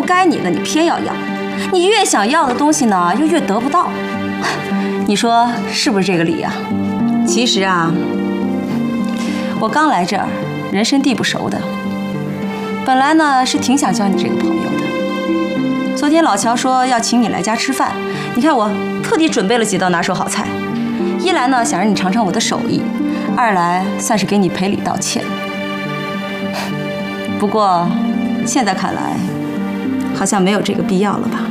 该你的，你偏要要。你越想要的东西呢，又越得不到。你说是不是这个理啊？其实啊，我刚来这儿，人生地不熟的。本来呢是挺想交你这个朋友的。昨天老乔说要请你来家吃饭，你看我特地准备了几道拿手好菜。一来呢想让你尝尝我的手艺，二来算是给你赔礼道歉。不过现在看来，好像没有这个必要了吧？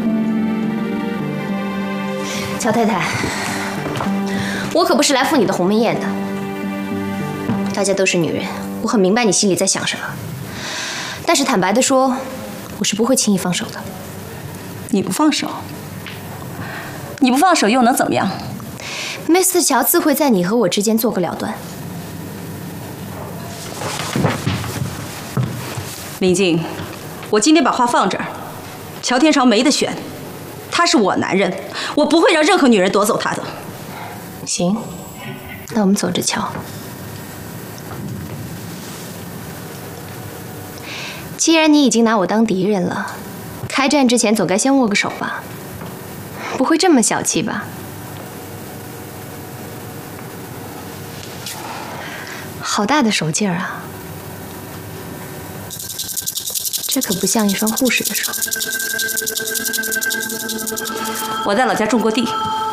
乔太太，我可不是来赴你的鸿门宴的。大家都是女人，我很明白你心里在想什么。但是坦白的说，我是不会轻易放手的。 你不放手，你不放手又能怎么样 ？Mr. 乔自会在你和我之间做个了断。 林静，我今天把话放这儿，乔天朝没得选，他是我男人，我不会让任何女人夺走他的。 行，那我们走着瞧。既然你已经拿我当敌人了，开战之前总该先握个手吧？不会这么小气吧？好大的手劲儿啊！这可不像一双护士的手。 我在老家种过地，